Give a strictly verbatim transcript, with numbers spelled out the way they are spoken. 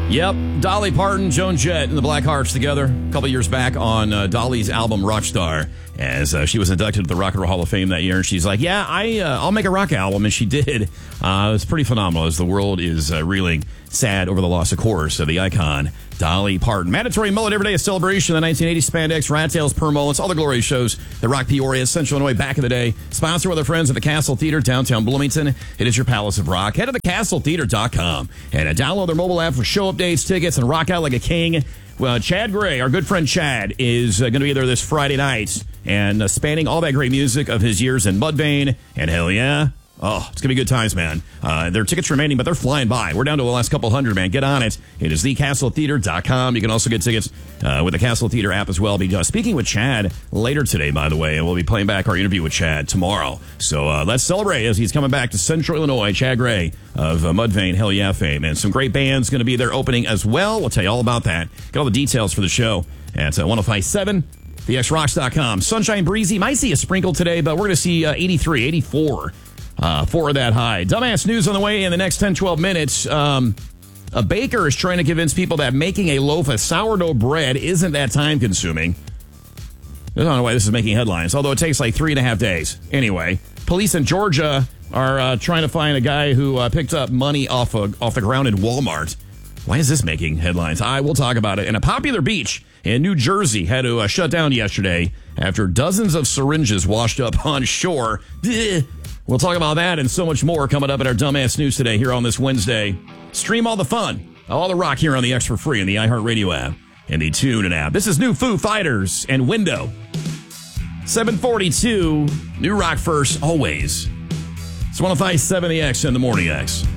Yep, Dolly Parton, Joan Jett, and the Blackhearts together a couple years back on uh, Dolly's album Rockstar, as uh, she was inducted to the Rock and Roll Hall of Fame that year. And she's like, yeah, I, uh, I'll make a rock album. And she did. Uh, it's pretty phenomenal as the world is uh, reeling sad over the loss, of course, of the icon Dolly Parton. Mandatory mullet every day, a celebration of the nineteen eighties spandex, rat tails, perm mullets, all the glory shows that rock Peoria, Central Illinois back in the day. Sponsored with our friends at the Castle Theater, downtown Bloomington. It is your Palace of Rock. Head to the castle theater dot com and uh, download their mobile app for show updates, tickets, and rock out like a king. Well, Chad Gray, our good friend Chad, is uh, going to be there this Friday night and uh, spanning all that great music of his years in Mudvayne and Hell Yeah. Oh, it's going to be good times, man. Uh, there are tickets remaining, but they're flying by. We're down to the last couple hundred, man. Get on it. It is the castle theater dot com. You can also get tickets uh, with the Castle Theater app as well. I'll be uh, speaking with Chad later today, by the way, and we'll be playing back our interview with Chad tomorrow. So uh, let's celebrate as he's coming back to Central Illinois. Chad Gray of uh, Mudvayne, Hell Yeah fame. And some great bands going to be there opening as well. We'll tell you all about that. Get all the details for the show at uh, one oh five point seven. the x rocks dot com. Sunshine breezy. Might see a sprinkle today, but we're going to see uh, eighty-three, eighty-four. Uh, for that high. Dumbass news on the way in the next ten, twelve minutes. Um, a baker is trying to convince people that making a loaf of sourdough bread isn't that time consuming. I don't know why this is making headlines, although it takes like three and a half days. Anyway, police in Georgia are uh, trying to find a guy who uh, picked up money off, a, off the ground in Walmart. Why is this making headlines? I will talk about it. And a popular beach in New Jersey had to uh, shut down yesterday after dozens of syringes washed up on shore. Blech. We'll talk about that and so much more coming up at our Dumbass News today here on this Wednesday. Stream all the fun, all the rock here on the X for free in the iHeartRadio app and the TuneIn app. This is new Foo Fighters and Window. seven forty-two, new rock first, always. It's one oh five point seven The X and the Morning X.